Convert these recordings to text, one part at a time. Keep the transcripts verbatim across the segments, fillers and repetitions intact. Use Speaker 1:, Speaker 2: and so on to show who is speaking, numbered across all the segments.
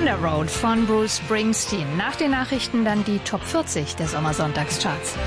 Speaker 1: On the Road von Bruce Springsteen. Nach den Nachrichten dann die Top vierzig der Sommersonntagscharts.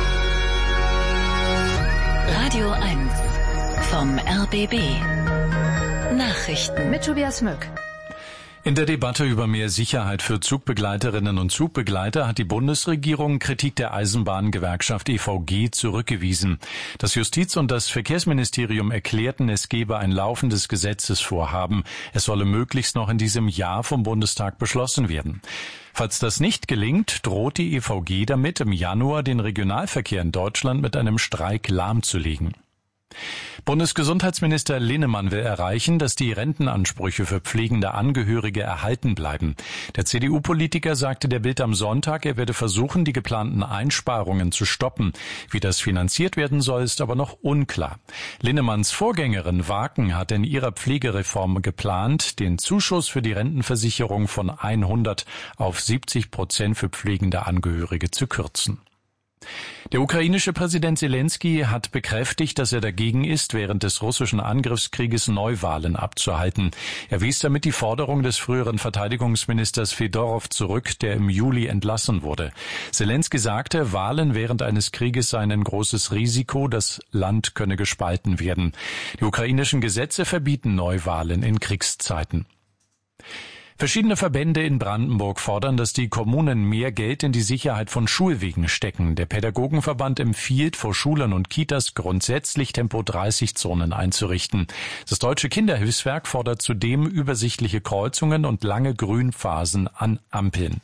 Speaker 2: Radio eins vom R B B. Nachrichten
Speaker 1: mit Tobias Mück.
Speaker 3: In der Debatte über mehr Sicherheit für Zugbegleiterinnen und Zugbegleiter hat die Bundesregierung Kritik der Eisenbahngewerkschaft E V G zurückgewiesen. Das Justiz- und das Verkehrsministerium erklärten, es gebe ein laufendes Gesetzesvorhaben. Es solle möglichst noch in diesem Jahr vom Bundestag beschlossen werden. Falls das nicht gelingt, droht die E V G damit, im Januar den Regionalverkehr in Deutschland mit einem Streik lahmzulegen. Bundesgesundheitsminister Linnemann will erreichen, dass die Rentenansprüche für pflegende Angehörige erhalten bleiben. Der C D U-Politiker sagte der Bild am Sonntag, er werde versuchen, die geplanten Einsparungen zu stoppen. Wie das finanziert werden soll, ist aber noch unklar. Linnemanns Vorgängerin Waken hat in ihrer Pflegereform geplant, den Zuschuss für die Rentenversicherung von hundert auf siebzig Prozent für pflegende Angehörige zu kürzen. Der ukrainische Präsident Zelensky hat bekräftigt, dass er dagegen ist, während des russischen Angriffskrieges Neuwahlen abzuhalten. Er wies damit die Forderung des früheren Verteidigungsministers Fedorow zurück, der im Juli entlassen wurde. Zelensky sagte, Wahlen während eines Krieges seien ein großes Risiko, das Land könne gespalten werden. Die ukrainischen Gesetze verbieten Neuwahlen in Kriegszeiten. Verschiedene Verbände in Brandenburg fordern, dass die Kommunen mehr Geld in die Sicherheit von Schulwegen stecken. Der Pädagogenverband empfiehlt, vor Schulen und Kitas grundsätzlich Tempo dreißig Zonen einzurichten. Das Deutsche Kinderhilfswerk fordert zudem übersichtliche Kreuzungen und lange Grünphasen an Ampeln.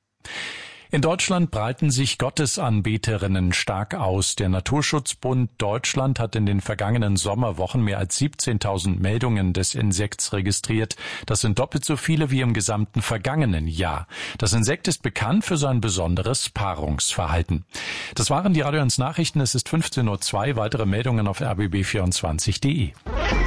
Speaker 3: In Deutschland breiten sich Gottesanbeterinnen stark aus. Der Naturschutzbund Deutschland hat in den vergangenen Sommerwochen mehr als siebzehntausend Meldungen des Insekts registriert. Das sind doppelt so viele wie im gesamten vergangenen Jahr. Das Insekt ist bekannt für sein besonderes Paarungsverhalten. Das waren die Radio eins Nachrichten. Es ist fünfzehn Uhr zwei. Weitere Meldungen auf r b b vierundzwanzig punkt de.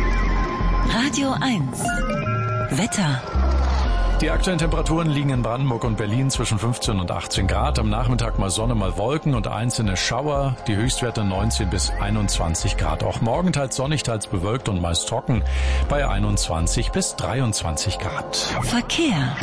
Speaker 2: Radio eins Wetter.
Speaker 3: Die aktuellen Temperaturen liegen in Brandenburg und Berlin zwischen fünfzehn und achtzehn Grad. Am Nachmittag mal Sonne, mal Wolken und einzelne Schauer. Die Höchstwerte neunzehn bis einundzwanzig Grad. Auch morgen teils sonnig, teils bewölkt und meist trocken bei einundzwanzig bis dreiundzwanzig Grad.
Speaker 2: Verkehr.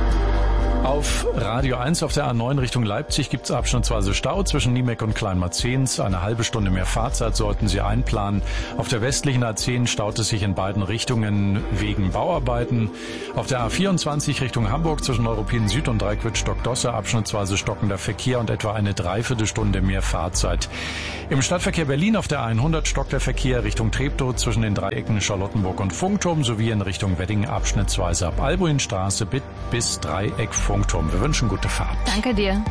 Speaker 3: Auf Radio eins auf der A neun Richtung Leipzig gibt es abschnittsweise Stau zwischen Niemeck und Kleinmarzehns. Eine halbe Stunde mehr Fahrzeit sollten Sie einplanen. Auf der westlichen A zehn staut es sich in beiden Richtungen wegen Bauarbeiten. Auf der A vierundzwanzig Richtung Hamburg zwischen Neuruppin Süd und Dreiquitsch-Stockdosse abschnittsweise stockender Verkehr und etwa eine Dreiviertelstunde mehr Fahrzeit. Im Stadtverkehr Berlin auf der hundert stockt der Verkehr Richtung Treptow zwischen den Dreiecken Charlottenburg und Funkturm sowie in Richtung Wedding abschnittsweise ab Albuinstraße bis Dreieck Funkturm. Wir wünschen gute Fahrt.
Speaker 1: Danke dir.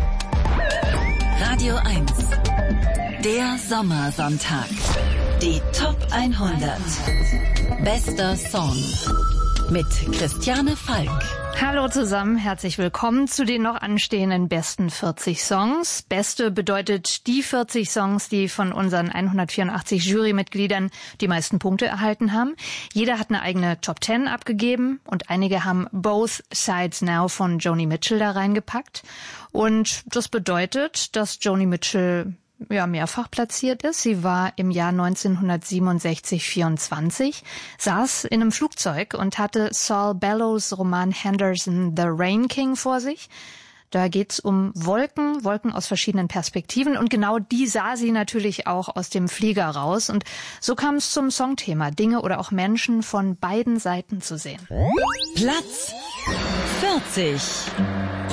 Speaker 2: Radio eins. Der Sommersonntag. Die Top hundert. Bester Song. Mit Christiane Falk.
Speaker 1: Hallo zusammen, herzlich willkommen zu den noch anstehenden besten vierzig Songs. Beste bedeutet die vierzig Songs, die von unseren hundertvierundachtzig Jurymitgliedern die meisten Punkte erhalten haben. Jeder hat eine eigene Top zehn abgegeben und einige haben Both Sides Now von Joni Mitchell da reingepackt. Und das bedeutet, dass Joni Mitchell ja mehrfach platziert ist. Sie war im Jahr neunzehnhundertsiebenundsechzig vierundzwanzig, saß in einem Flugzeug und hatte Saul Bellows Roman Henderson The Rain King vor sich. Da geht's um Wolken, Wolken aus verschiedenen Perspektiven und genau die sah sie natürlich auch aus dem Flieger raus und so kam es zum Songthema, Dinge oder auch Menschen von beiden Seiten zu sehen.
Speaker 2: Platz vierzig.